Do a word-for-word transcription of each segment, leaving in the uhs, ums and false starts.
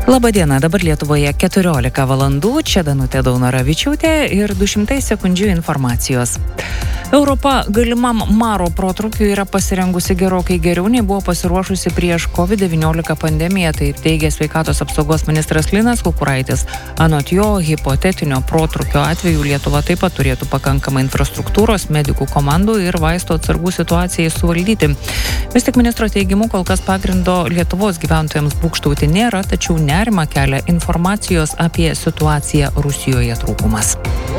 Labadiena, dabar Lietuvoje keturiolika valandų, čia Danutė Daunoravičiūtė ir du šimtai sekundžių informacijos. Europa galimam maro protrukiui yra pasirengusi gerokai geriau, nei buvo pasiruošusi prieš covid devyniolika pandemiją, tai teigia sveikatos apsaugos ministras Linas Kukuraitis. Anot jo, hipotetinio protrukio atveju Lietuva taip pat turėtų pakankamai infrastruktūros, medikų komandų ir vaistų atsargų situacijai suvaldyti. Vis tik ministro teigimu, kol kas pagrindo Lietuvos gyventojams būgštauti nėra, tačiau nerimą kelia informacijos apie situaciją Rusijoje trūkumas.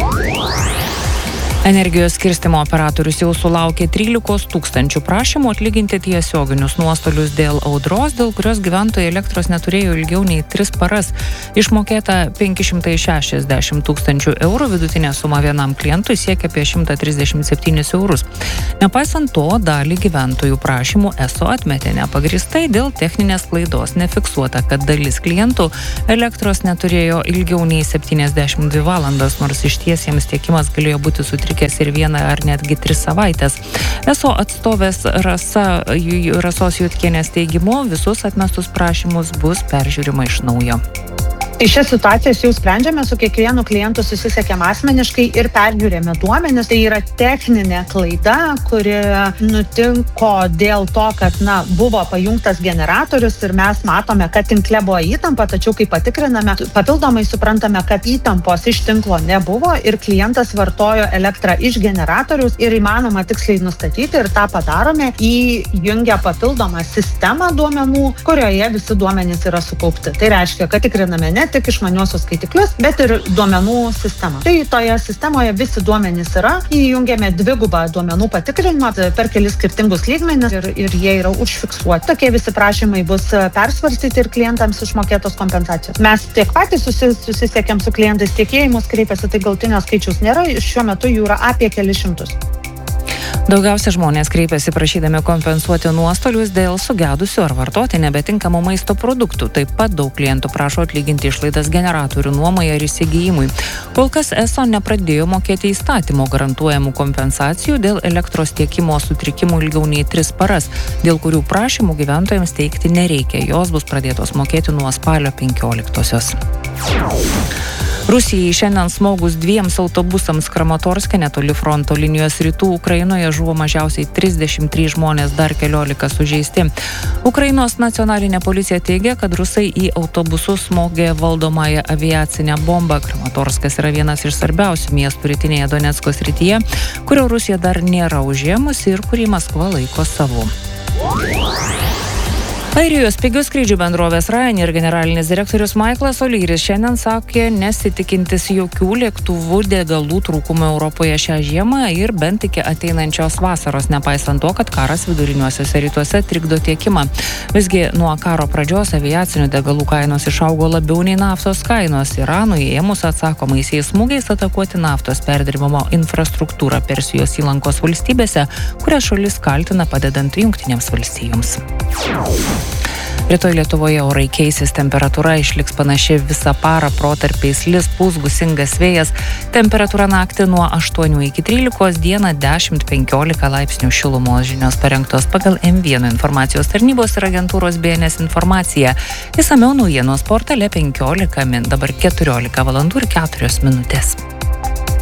Energijos skirstymo operatorius jau sulaukė trylikos tūkstančių prašymų atlyginti tiesioginius nuostolius dėl audros, dėl kurios gyventojai elektros neturėjo ilgiau nei tris paras. Išmokėta penki šimtai šešiasdešimt tūkstančių eurų, vidutinė suma vienam klientui siekia apie šimtą trisdešimt septynis eurus. Nepaisant to, dalį gyventojų prašymų eso atmetė nepagrįstai dėl techninės klaidos. Nefiksuota, kad dalis klientų elektros neturėjo ilgiau nei septyniasdešimt dvi valandas, nors išties jiems tiekimas galėjo būti sutrikęs ir vieną ar netgi tris savaitės. eso atstovės Rasa, Rasos Jutkienės teigimu, visus atmestus prašymus bus peržiūrima iš naujo. Iš šias situacijas jau sprendžiame, su kiekvienu klientu susisiekėm asmeniškai ir peržiūrėme duomenis. Tai yra techninė klaida, kuri nutiko dėl to, kad na, buvo pajungtas generatorius ir mes matome, kad tinkle buvo įtampa, tačiau kai patikriname, papildomai suprantame, kad įtampos iš tinklo nebuvo ir klientas vartojo elektrą iš generatorius ir įmanoma tiksliai nustatyti ir tą padarome, įjungia papildomą sistemą duomenų, kurioje visi duomenys yra sukaupti. Tai reiškia, kad tikriname ne tik išmaniuosius skaitiklius, bet ir duomenų sistemą. Tai toje sistemoje visi duomenys yra, įjungiame dvigubą duomenų patikrinimą per kelis skirtingus lygmenis ir, ir jie yra užfiksuoti. Tokie visi prašymai bus persvarstyti ir klientams išmokėtos kompensacijos. Mes tiek patys susi, susisiekėm su klientais, tiek jie į mus kreipiasi, tai galtinio skaičiaus nėra, šiuo metu jų yra apie kelis šimtus. Daugiausia žmonės kreipiasi prašydami kompensuoti nuostolius dėl sugedusių ar vartoti nebetinkamų maisto produktų. Taip pat daug klientų prašo atlyginti išlaidas generatorių nuomai ar įsigijimui. Kol kas eso nepradėjo mokėti įstatymo garantuojamų kompensacijų dėl elektros tiekimo sutrikimų ilgiau nei tris paras, dėl kurių prašymų gyventojams teikti nereikia. Jos bus pradėtos mokėti nuo spalio penkioliktosios. Rusijai šiandien smogus dviems autobusams Kramatorske netoli fronto linijos rytų Ukrainoje žuvo mažiausiai trisdešimt trys žmonės, dar keliolika sužeisti. Ukrainos nacionalinė policija teigia, kad rusai į autobusus smogė valdomąją aviacinę bombą. Kramatorskas yra vienas iš svarbiausių miestų rytinėje Donecko srityje, kurio Rusija dar nėra užėmusi ir kurį Maskva laiko savu. Airijos pigių skrydžių bendrovės Ryanair generalinis direktorius Michaelas O'Learys šiandien sakė nesitikintis jokių lėktuvų degalų trūkumų Europoje šią žiemą ir bent iki ateinančios vasaros, nepaisant to, kad karas viduriniuosiuose rytuose trikdo tiekimą. Visgi nuo karo pradžios aviacinių degalų kainos išaugo labiau nei naftos kainos. Iranui ėmus atsakomaisiais smūgiais atakuoti naftos perdirbimo infrastruktūrą Persijos įlankos valstybėse, kurias šalis kaltina padedant Jungtinėms valstijoms. Rytoj Lietuvoje orai keisis, temperatūra išliks panaši visą parą, protarpiais lis pūs gūsingas vėjas, temperatūra naktį nuo aštuonių iki trylikos, dieną dešimt penkiolika laipsnių šilumos. Žinios parengtos pagal M vienas informacijos tarnybos ir agentūros B N S informaciją. Išsamiau naujienos portale penkiolika min, dabar keturiolika valandų ir keturios minutės.